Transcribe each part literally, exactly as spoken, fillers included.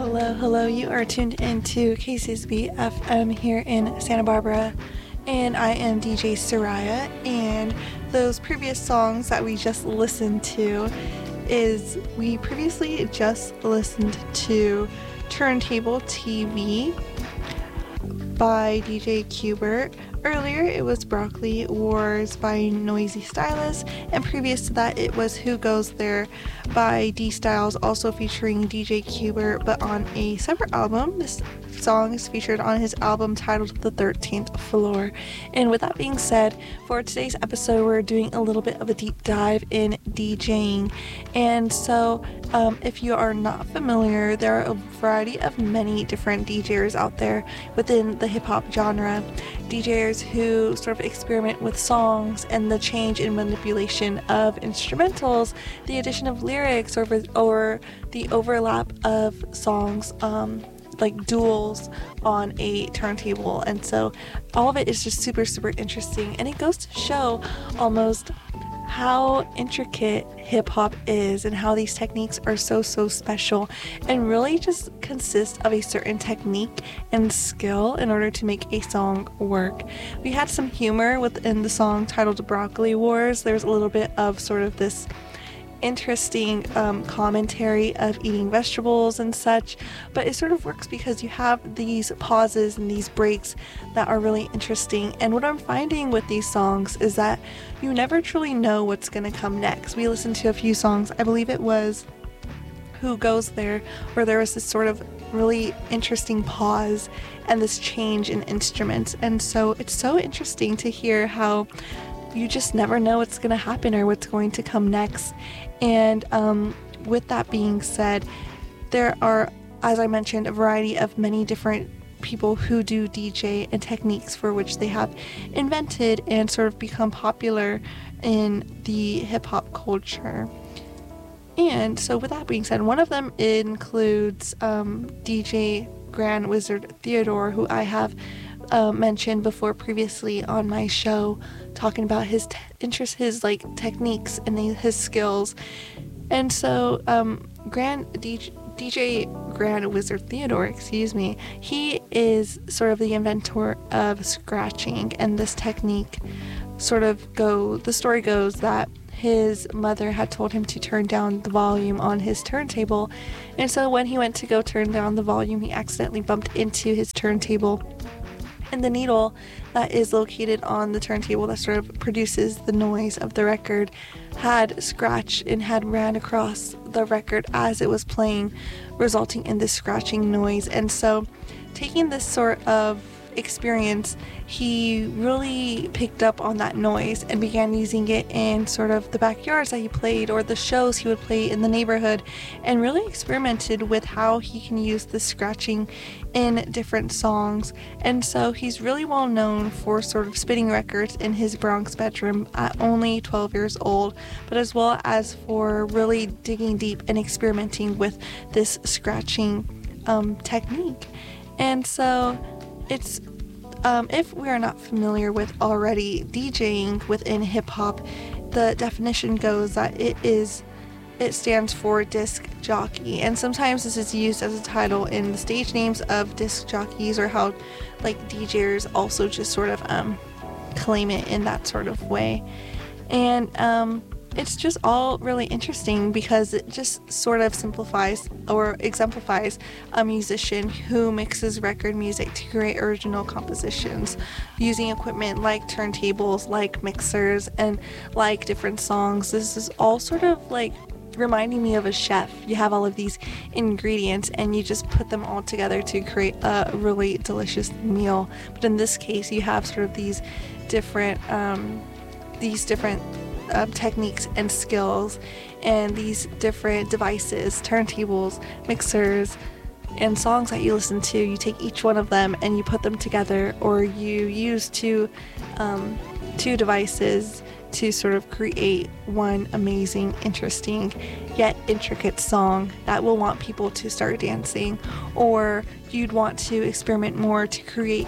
Hello, hello. You are tuned into K C S B F M here in Santa Barbara, and I am D J Soraya. And those previous songs that we just listened to is we previously just listened to Turntable T V by D J Qbert. Earlier it was Broccoli Wars by Noisy Stylist, and previous to that it was Who Goes There by D Styles, also featuring D J Qbert, but on a separate album. This song is featured on his album titled The thirteenth Floor. And with that being said, for today's episode we're doing a little bit of a deep dive in DJing. And so um, if you are not familiar, there are a variety of many different D Jers out there within the hip-hop genre. D Jers who sort of experiment with songs and the change in manipulation of instrumentals, the addition of lyrics, or, or the overlap of songs, um, like duels on a turntable. And so all of it is just super, super interesting. And it goes to show almost how intricate hip-hop is and how these techniques are so so special and really just consist of a certain technique and skill in order to make a song work. We had some humor within the song titled Broccoli Wars. There's a little bit of sort of this interesting um, commentary of eating vegetables and such, but it sort of works because you have these pauses and these breaks that are really interesting. And what I'm finding with these songs is that you never truly know what's going to come next. We listened to a few songs, I believe it was Who Goes There, where there was this sort of really interesting pause and this change in instruments. And so it's so interesting to hear how you just never know what's going to happen or what's going to come next. And um, with that being said, there are, as I mentioned, a variety of many different people who do D J and techniques for which they have invented and sort of become popular in the hip-hop culture. And so with that being said, one of them includes um, D J Grand Wizard Theodore, who I have uh, mentioned before previously on my show, talking about his te- interest, his like techniques and his skills. And so um, Grand D J, D J Grand Wizard Theodore, excuse me, he is sort of the inventor of scratching, and this technique sort of go, the story goes that his mother had told him to turn down the volume on his turntable, and so when he went to go turn down the volume, he accidentally bumped into his turntable, and the needle that is located on the turntable that sort of produces the noise of the record had scratched and had ran across the record as it was playing, resulting in this scratching noise. And so taking this sort of experience, he really picked up on that noise and began using it in sort of the backyards that he played or the shows he would play in the neighborhood, and really experimented with how he can use the scratching in different songs. And so he's really well known for sort of spinning records in his Bronx bedroom at only twelve years old, but as well as for really digging deep and experimenting with this scratching um, technique. And so it's um, if we are not familiar with already DJing within hip-hop, the definition goes that it is it stands for disc jockey, and sometimes this is used as a title in the stage names of disc jockeys, or how like D Jers also just sort of um, claim it in that sort of way. And um, it's just all really interesting because it just sort of simplifies or exemplifies a musician who mixes record music to create original compositions using equipment like turntables, like mixers, and like different songs. This is all sort of like reminding me of a chef. You have all of these ingredients and you just put them all together to create a really delicious meal. But in this case, you have sort of these different um, these different Um, techniques and skills, and these different devices, turntables, mixers, and songs that you listen to. You take each one of them and you put them together, or you use two um, two devices to sort of create one amazing, interesting, yet intricate song that will want people to start dancing, or you'd want to experiment more to create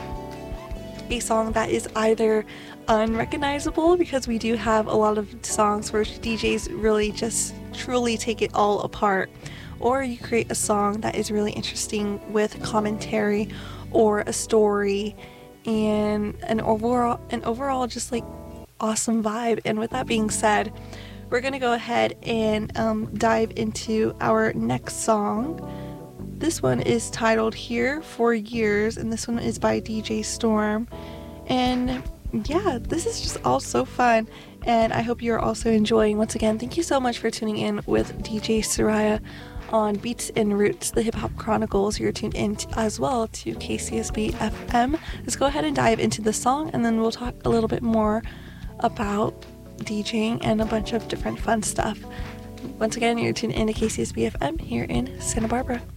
a song that is either unrecognizable, because we do have a lot of songs where D Js really just truly take it all apart, or you create a song that is really interesting with commentary or a story and an overall an overall just like awesome vibe. And with that being said, we're gonna go ahead and um, dive into our next song. This one is titled Here for Years, and this one is by D J Storm. And yeah, this is just all so fun, and I hope you're also enjoying. Once again, thank you so much for tuning in with D J Soraya on Beats and Roots, the Hip Hop Chronicles. You're tuned in t- as well to K C S B F M. Let's go ahead and dive into the song, and then we'll talk a little bit more about DJing and a bunch of different fun stuff. Once again, you're tuned in to K C S B F M here in Santa Barbara.